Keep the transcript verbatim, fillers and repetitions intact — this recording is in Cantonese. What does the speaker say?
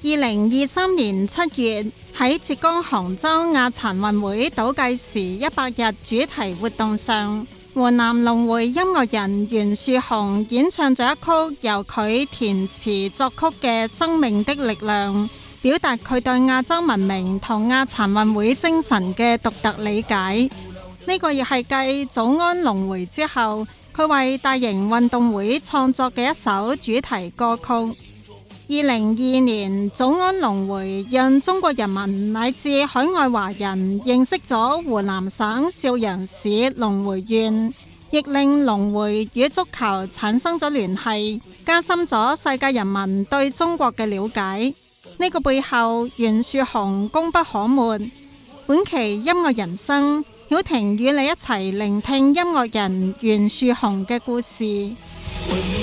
二零二三年七月喺浙江杭州亞殘運會倒計時一百日主題活動上，湖南龍迴音樂人袁樹雄演唱咗一曲由佢填詞作曲嘅《生命的力量》，表達佢對亞洲文明同亞殘運會精神嘅獨特理解。呢個亦係繼早安龍迴之後，佢為大型運動會創作嘅一首主題歌曲。二零二二年早安龍迴讓中國人民乃至海外華人認識咗湖南省邵陽市龍迴縣，亦令龍迴與足球產生咗聯繫，加深咗世界人民對中國嘅了解。呢個背後袁樹雄功不可沒。本期音樂人生，曉婷與你一齊聆聽音樂人袁樹雄嘅故事。